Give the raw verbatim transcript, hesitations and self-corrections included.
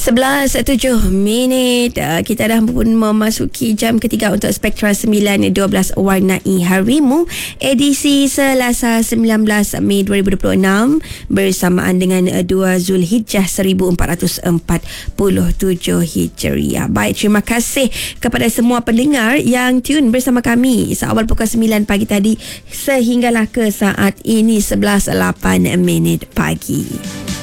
sebelas tujuh minit. uh, Kita dah pun memasuki jam ketiga untuk Spektra sembilan dua belas Warnai Harimu, edisi Selasa sembilan belas Mei dua ribu dua puluh enam, bersamaan dengan dua Zulhijjah seribu empat ratus empat puluh tujuh Hijriah. Baik, terima kasih kepada semua pendengar yang tune bersama kami seawal pukul sembilan pagi tadi sehinggalah ke saat ini sebelas lapan minit pagi.